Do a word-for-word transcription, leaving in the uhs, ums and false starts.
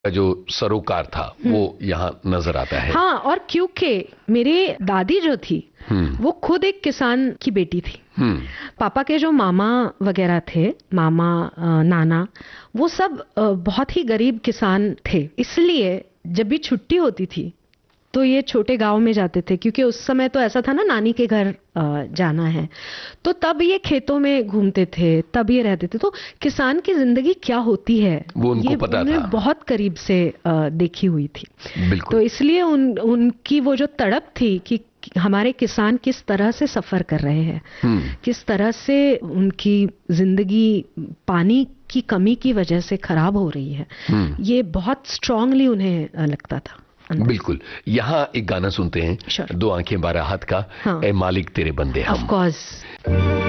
जो सरोकार था वो यहाँ नजर आता है। हाँ, और क्योंकि मेरी दादी जो थी वो खुद एक किसान की बेटी थी। पापा के जो मामा वगैरह थे, मामा नाना, वो सब बहुत ही गरीब किसान थे। इसलिए जब भी छुट्टी होती थी तो ये छोटे गांव में जाते थे, क्योंकि उस समय तो ऐसा था ना, नानी के घर जाना है, तो तब ये खेतों में घूमते थे, तब ये रहते थे। तो किसान की जिंदगी क्या होती है वो उनको ये पता था, बहुत करीब से देखी हुई थी। बिल्कुल। तो इसलिए उन उनकी वो जो तड़प थी कि हमारे किसान किस तरह से सफर कर रहे हैं, किस तरह से उनकी जिंदगी पानी की कमी की वजह से खराब हो रही है, ये बहुत स्ट्रांगली उन्हें लगता था। बिल्कुल। यहाँ एक गाना सुनते हैं, sure. दो आंखें बारह हाथ का, हाँ. ए मालिक तेरे बंदे हम। Of course.